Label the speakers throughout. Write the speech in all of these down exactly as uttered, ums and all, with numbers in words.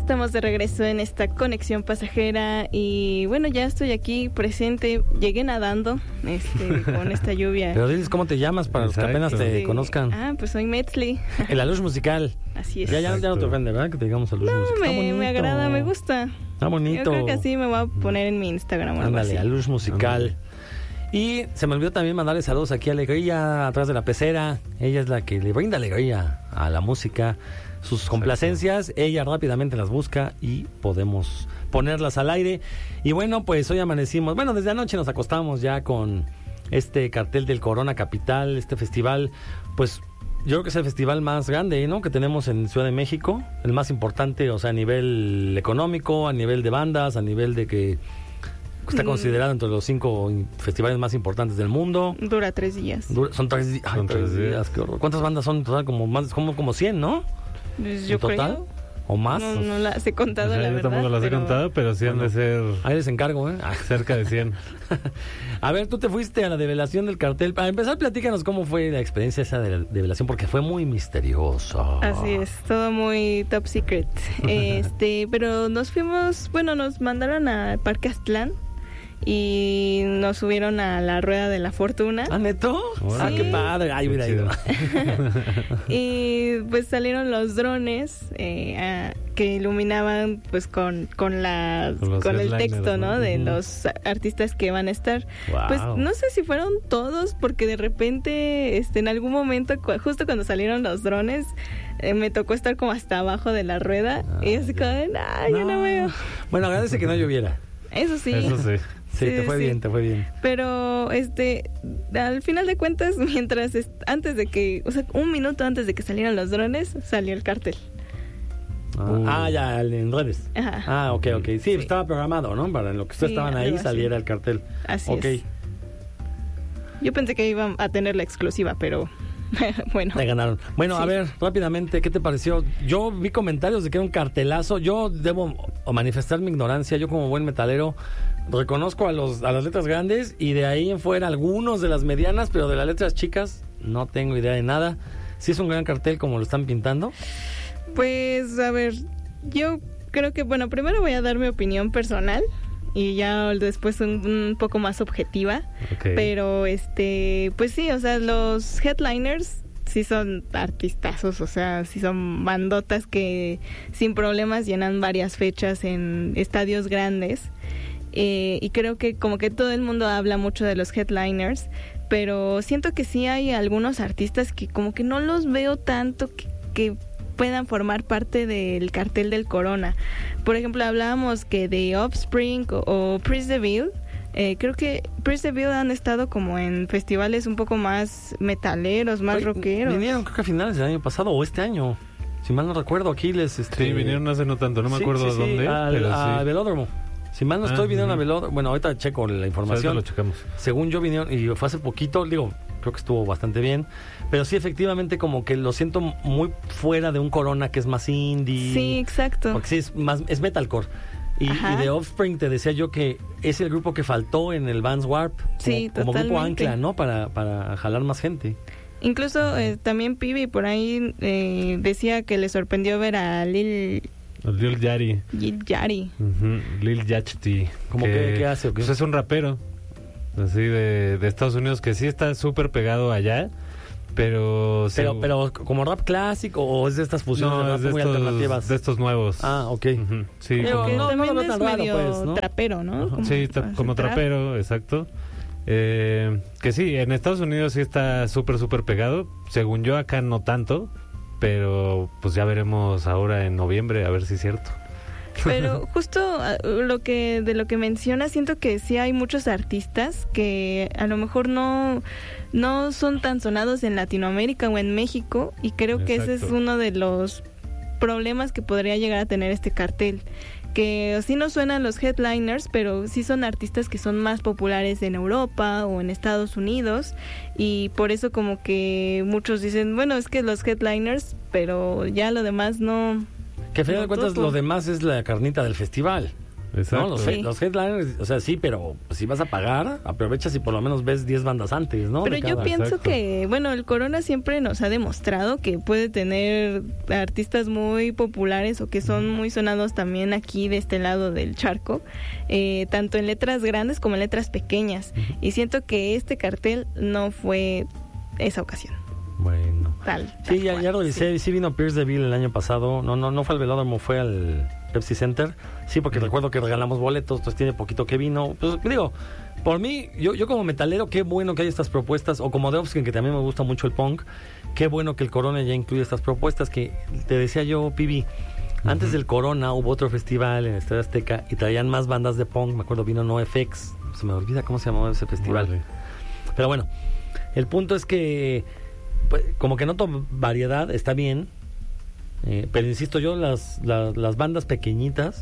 Speaker 1: estamos de regreso en esta conexión pasajera y bueno, ya estoy aquí presente. Llegué nadando este, con esta lluvia.
Speaker 2: Pero diles cómo te llamas para Exacto. los que apenas te
Speaker 1: sí.
Speaker 2: conozcan.
Speaker 1: Ah, pues soy Metzli.
Speaker 2: El Alush Musical.
Speaker 1: Así es.
Speaker 2: Ya, ya, ya no te ofende, ¿verdad? Que te digamos Alush
Speaker 1: no,
Speaker 2: Musical.
Speaker 1: No, me, me agrada, me gusta.
Speaker 2: Está bonito.
Speaker 1: Yo creo que así me voy a poner en mi Instagram.
Speaker 2: Ándale, Alush Musical. Y se me olvidó también mandarle saludos aquí a Alegría, atrás de la pecera. Ella es la que le brinda alegría a la música. Sus complacencias, ella rápidamente las busca y podemos ponerlas al aire. Y bueno, pues hoy amanecimos, bueno, desde anoche nos acostamos ya con este cartel del Corona Capital, este festival, pues yo creo que es el festival más grande, ¿no?, que tenemos en Ciudad de México, el más importante, o sea, a nivel económico, a nivel de bandas, a nivel de que está considerado entre los cinco festivales más importantes del mundo.
Speaker 1: Dura tres días.
Speaker 2: Dura, son tres, ay, son tres, tres días. días. Qué horror. ¿Cuántas bandas son en total? Como más, como, como cien, ¿no?
Speaker 1: Pues yo
Speaker 2: ¿En total?
Speaker 1: Creo.
Speaker 2: ¿O más?
Speaker 1: No, no las he contado,
Speaker 3: o sea,
Speaker 1: la
Speaker 3: yo
Speaker 1: verdad.
Speaker 3: Yo tampoco las
Speaker 1: pero...
Speaker 3: he contado, pero sí bueno, han de ser...
Speaker 2: Ahí les encargo, ¿eh?
Speaker 3: Cerca de cien.
Speaker 2: A ver, tú te fuiste a la develación del cartel. Para empezar, platícanos cómo fue la experiencia esa de la develación, porque fue muy misterioso.
Speaker 1: Así es, todo muy top secret. este, pero nos fuimos, bueno, nos mandaron al Parque Aztlán y nos subieron a la Rueda de la Fortuna.
Speaker 2: ¿Ah, neto?
Speaker 1: Sí.
Speaker 2: Ah, qué padre. Ay, hubiera ido.
Speaker 1: Y pues salieron los drones eh, a, que iluminaban pues con, con, la, con, con el texto, ¿no? ¿no? De uh-huh. los artistas que van a estar.
Speaker 2: Wow.
Speaker 1: Pues no sé si fueron todos, porque de repente, este, en algún momento, justo cuando salieron los drones, eh, me tocó estar como hasta abajo de la rueda. Ah, y así como, ay, no. yo no veo.
Speaker 2: Bueno, agradece que no lloviera.
Speaker 1: Eso sí.
Speaker 3: Eso sí.
Speaker 2: Sí, sí, te fue sí. bien, te fue bien.
Speaker 1: Pero, este, al final de cuentas, mientras, est- antes de que, o sea, un minuto antes de que salieran los drones, salió el cartel.
Speaker 2: Ah, uh. ah ya, en redes.
Speaker 1: Ajá.
Speaker 2: Ah, ok, ok. Sí, sí, estaba programado, ¿no? Para en lo que ustedes sí, estaban ahí así. Saliera el cartel.
Speaker 1: Así
Speaker 2: okay.
Speaker 1: es. Yo pensé que iban a tener la exclusiva, pero... bueno.
Speaker 2: Te ganaron. Bueno, sí. A ver, rápidamente, ¿qué te pareció? Yo vi comentarios de que era un cartelazo. Yo debo manifestar mi ignorancia. Yo como buen metalero reconozco a los a las letras grandes y de ahí en fuera algunos de las medianas, pero de las letras chicas no tengo idea de nada. ¿Sí es un gran cartel como lo están pintando?
Speaker 1: Pues, a ver, yo creo que, bueno, primero voy a dar mi opinión personal y ya después un, un poco más objetiva.
Speaker 3: Okay.
Speaker 1: Pero, este, pues sí, o sea, los headliners sí son artistazos, o sea, sí son bandotas que sin problemas llenan varias fechas en estadios grandes. Eh, y creo que como que todo el mundo habla mucho de los headliners, pero siento que sí hay algunos artistas que como que no los veo tanto que, que puedan formar parte del cartel del Corona. Por ejemplo, hablábamos que de Offspring o, o Prince Deville. Eh, creo que Prince Deville han estado como en festivales un poco más metaleros, más Oye, rockeros.
Speaker 2: Vinieron creo que a finales del año pasado o este año, si mal no recuerdo, aquí les... Este...
Speaker 3: Sí, vinieron hace no tanto, no me
Speaker 2: sí,
Speaker 3: acuerdo
Speaker 2: sí,
Speaker 3: dónde,
Speaker 2: sí, al,
Speaker 3: pero
Speaker 2: a
Speaker 3: sí.
Speaker 2: Velódromo. Si mal no estoy, ah, vinieron uh-huh. a Velódromo. Bueno, ahorita checo la información.
Speaker 3: Sí, lo checamos.
Speaker 2: Según yo vinieron, y fue hace poquito, digo, creo que estuvo bastante bien. Pero sí, efectivamente, como que lo siento muy fuera de un Corona que es más indie.
Speaker 1: Sí, exacto.
Speaker 2: Porque sí, es, más, es metalcore. Y, y de Offspring te decía yo que es el grupo que faltó en el Vans Warp. Como,
Speaker 1: sí,
Speaker 2: como grupo ancla, ¿no? Para, para jalar más gente.
Speaker 1: Incluso eh, también Pibi por ahí eh, decía que le sorprendió ver a Lil...
Speaker 3: Lil Yachty.
Speaker 1: Lil Yachty.
Speaker 3: Uh-huh. Lil Yachty.
Speaker 2: ¿Cómo que, que qué hace? ¿O qué?
Speaker 3: Pues es un rapero. Así de, de Estados Unidos que sí está súper pegado allá. Pero,
Speaker 2: pero,
Speaker 3: se...
Speaker 2: pero como rap clásico o es de estas fusiones
Speaker 3: no,
Speaker 2: de rap
Speaker 3: de
Speaker 2: muy
Speaker 3: estos,
Speaker 2: alternativas.
Speaker 3: De estos nuevos.
Speaker 2: Ah, ok.
Speaker 3: Uh-huh. Sí,
Speaker 1: pero
Speaker 3: como...
Speaker 1: que
Speaker 2: no,
Speaker 1: también
Speaker 2: no,
Speaker 1: es
Speaker 2: tan raro,
Speaker 1: medio
Speaker 2: pues, ¿no?
Speaker 1: trapero, ¿no?
Speaker 3: Como, sí, tra- como trapero, exacto. Eh, que sí, en Estados Unidos sí está súper, súper pegado. Según yo, acá no tanto. Pero pues ya veremos ahora en noviembre, a ver si es cierto.
Speaker 1: Pero justo lo que de lo que menciona, siento que sí hay muchos artistas que a lo mejor no no son tan sonados en Latinoamérica o en México, y creo que Exacto. ese es uno de los problemas que podría llegar a tener este cartel, que sí no suenan los headliners, pero sí son artistas que son más populares en Europa o en Estados Unidos, y por eso como que muchos dicen, bueno, es que los headliners, pero ya lo demás no...
Speaker 2: Que al final de cuentas lo demás es la carnita del festival.
Speaker 3: exacto.
Speaker 2: ¿no? Los,
Speaker 1: Sí.
Speaker 2: los headliners, o sea, sí, pero si vas a pagar, aprovecha si por lo menos ves diez bandas antes, ¿no?
Speaker 1: Pero
Speaker 2: De
Speaker 1: yo
Speaker 2: cada.
Speaker 1: pienso
Speaker 3: Exacto.
Speaker 1: que, bueno, el Corona siempre nos ha demostrado que puede tener artistas muy populares o que son muy sonados también aquí de este lado del charco, eh, tanto en letras grandes como en letras pequeñas.
Speaker 2: Ujú.
Speaker 1: Y siento que este cartel no fue esa ocasión.
Speaker 2: Bueno.
Speaker 1: Tal.
Speaker 2: Sí,
Speaker 1: tal
Speaker 2: ya,
Speaker 1: cual,
Speaker 2: ya lo revisé, sí. sí vino Pierce DeVille el año pasado, no no no fue al Velódromo, fue al Pepsi Center, sí, porque recuerdo que regalamos boletos, pues tiene poquito que vino, pues digo, por mí, yo yo como metalero, qué bueno que hay estas propuestas, o como Dovskin, que también me gusta mucho el punk, qué bueno que el Corona ya incluye estas propuestas, que te decía yo, Pibi, antes del Corona hubo otro festival en el Estadio Azteca y traían más bandas de punk, me acuerdo vino NoFX, se me olvida cómo se llamaba ese festival,
Speaker 3: Vale.
Speaker 2: pero bueno, el punto es que pues, como que noto variedad, está bien, eh, pero insisto yo, las, las, las bandas pequeñitas,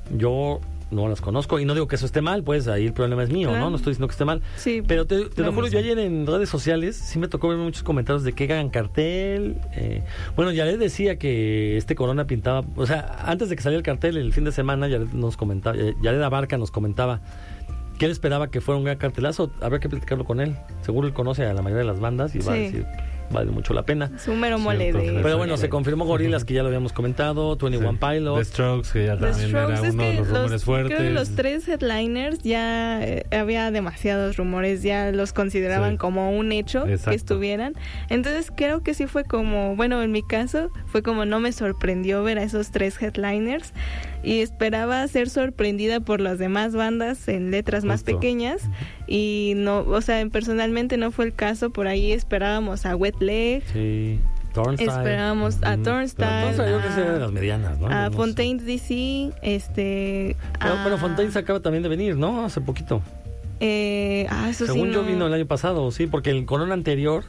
Speaker 2: yo no las conozco y no digo que eso esté mal, pues ahí el problema es mío,
Speaker 1: Claro.
Speaker 2: ¿no? No estoy diciendo que esté mal.
Speaker 1: Sí,
Speaker 2: Pero te, te lo
Speaker 1: lo
Speaker 2: juro,
Speaker 1: mismo.
Speaker 2: yo ayer en redes sociales sí me tocó ver muchos comentarios de que hagan cartel. Eh, bueno, Yared decía que este Corona pintaba, o sea, antes de que saliera el cartel el fin de semana, Yared nos comentaba, eh, Yared Abarca nos comentaba que él esperaba que fuera un gran cartelazo. Habrá que platicarlo con él. Seguro él conoce a la mayoría de las bandas y va a
Speaker 1: Sí.
Speaker 2: decir, vale mucho la pena.
Speaker 1: Es un mero mole
Speaker 3: Cierto,
Speaker 1: de...
Speaker 3: cierto.
Speaker 2: Pero bueno, se confirmó Gorilas, que ya lo habíamos comentado, veintiuno
Speaker 3: The
Speaker 2: Pilots.
Speaker 3: Strokes, que ya
Speaker 1: The
Speaker 3: también
Speaker 1: Strokes,
Speaker 3: era
Speaker 1: es
Speaker 3: uno de
Speaker 1: que
Speaker 3: los rumores fuertes.
Speaker 1: Creo que los tres headliners ya eh, había demasiados rumores, ya los consideraban
Speaker 3: Sí.
Speaker 1: como un hecho
Speaker 3: Exacto.
Speaker 1: que estuvieran. Entonces creo que sí fue como, bueno, en mi caso fue como no me sorprendió ver a esos tres headliners y esperaba ser sorprendida por las demás bandas en letras más
Speaker 3: Justo.
Speaker 1: pequeñas y no, o sea, personalmente no fue el caso. Por ahí esperábamos a Wet Leg,
Speaker 2: Sí. Turnstile.
Speaker 1: esperábamos a
Speaker 3: Ujú.
Speaker 1: Turnstile,
Speaker 2: Turnstile yo creo que
Speaker 1: a-
Speaker 2: era de las medianas, ¿no?
Speaker 1: a
Speaker 2: No sé.
Speaker 1: Fontaines D C, este...
Speaker 2: Pero,
Speaker 1: a-
Speaker 2: pero Fontaines acaba también de venir, ¿no? Hace poquito.
Speaker 1: Eh, ah, eso
Speaker 2: Según
Speaker 1: sí,
Speaker 2: yo
Speaker 1: no.
Speaker 2: vino el año pasado, sí, porque el Corona anterior...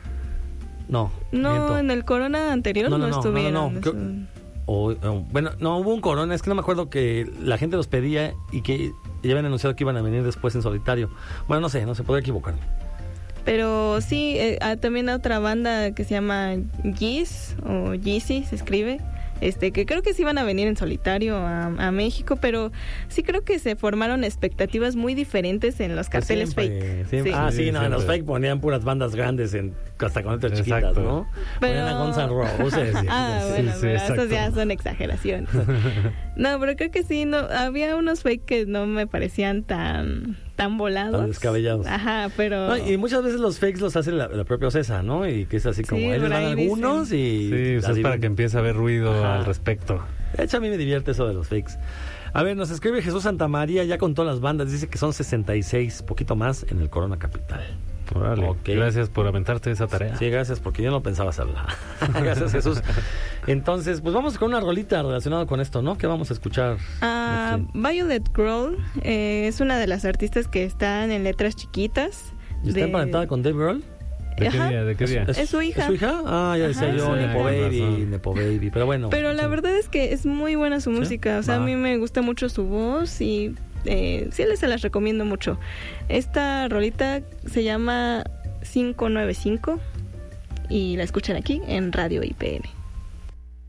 Speaker 2: No,
Speaker 1: No,
Speaker 2: miento.
Speaker 1: en el Corona anterior
Speaker 2: No,
Speaker 1: no,
Speaker 2: no, no,
Speaker 1: estuvieron.
Speaker 2: no, no,
Speaker 1: eso-
Speaker 2: creo- O, o- bueno, no, hubo un Corona, es que no me acuerdo que la gente los pedía y que ya habían anunciado que iban a venir después en solitario. Bueno, no sé, no se podría equivocar.
Speaker 1: Pero sí, eh, ah, también otra banda que se llama Yeez, o Yeezy se escribe, este que creo que sí iban a venir en solitario a, a México, pero sí creo que se formaron expectativas muy diferentes en los carteles
Speaker 2: Pues siempre,
Speaker 1: fake.
Speaker 2: siempre.
Speaker 1: Sí.
Speaker 2: Ah, sí,
Speaker 3: Sí,
Speaker 2: no, en los
Speaker 3: siempre.
Speaker 2: fake ponían puras bandas grandes, en, hasta con letras chiquitas,
Speaker 3: Exacto.
Speaker 2: ¿no?
Speaker 1: Pero-
Speaker 2: Ponían a Guns N' Roses. y-
Speaker 1: Ah,
Speaker 3: Sí,
Speaker 1: bueno,
Speaker 3: sí,
Speaker 1: pero esas
Speaker 3: exacto.
Speaker 1: ya son exageraciones. No, pero creo que sí, no, había unos fake que no me parecían tan tan volados.
Speaker 2: Tan descabellados.
Speaker 1: Ajá, pero...
Speaker 2: No, y muchas veces los fakes los hace la, la propia Ocesa, ¿no? Y que es así como,
Speaker 1: Sí,
Speaker 2: ahí les
Speaker 1: por
Speaker 2: dan
Speaker 1: ahí
Speaker 2: algunos y...
Speaker 3: Sí, pues es
Speaker 2: así-
Speaker 3: para que empiece a haber ruido
Speaker 2: Ajá.
Speaker 3: al respecto.
Speaker 2: De hecho, a mí me divierte eso de los fakes. A ver, nos escribe Jesús Santamaría, ya con todas las bandas, dice que son sesenta y seis, poquito más en el Corona Capital.
Speaker 3: Órale.
Speaker 2: Ok.
Speaker 3: Gracias por aventarte esa tarea.
Speaker 2: Sí, gracias, porque yo no pensaba hacerla. Gracias, Jesús. Entonces, pues vamos con una rolita relacionada con esto, ¿no? ¿Qué vamos a escuchar?
Speaker 1: Ah, Violet Grohl eh, es una de las artistas que están en letras chiquitas.
Speaker 2: ¿Y ¿Está
Speaker 1: de-
Speaker 2: emparentada con Dave Grohl?
Speaker 3: ¿De qué
Speaker 1: Ajá.
Speaker 3: día? ¿De qué día?
Speaker 1: Es su hija.
Speaker 2: ¿Es su hija? Ah, ya decía
Speaker 1: Ajá,
Speaker 2: yo,
Speaker 1: es su
Speaker 2: Nepo
Speaker 1: hija.
Speaker 2: Baby,
Speaker 3: Tienes razón.
Speaker 2: Nepo Baby. Pero bueno.
Speaker 1: Pero la
Speaker 2: sí.
Speaker 1: verdad es que es muy buena su
Speaker 2: ¿Sí?
Speaker 1: música. O sea,
Speaker 2: Va.
Speaker 1: a mí me gusta mucho su voz y eh, sí les se las recomiendo mucho. Esta rolita se llama cinco nueve cinco y la escuchan aquí en Radio I P N.